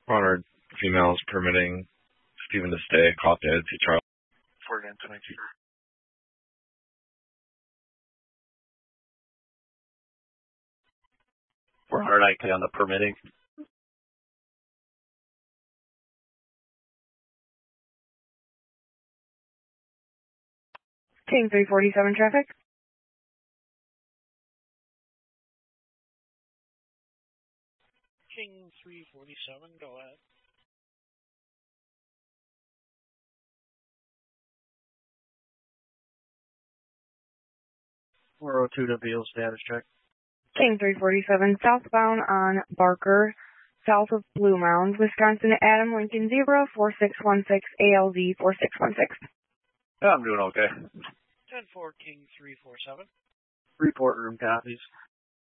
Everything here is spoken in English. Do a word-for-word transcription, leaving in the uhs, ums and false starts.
one hundred females permitting Stephen to stay. Call dead. See Charlie. Fort Anthony. four hundred I K on the permitting. King three forty-seven traffic. King three forty-seven, go ahead. four oh two to Beal, status check. King three forty-seven, southbound on Barker, south of Blue Mound, Wisconsin, Adam Lincoln zero four six one six, A L Z four six one six. Yeah, I'm doing okay. ten four, King three forty-seven. Report room copies.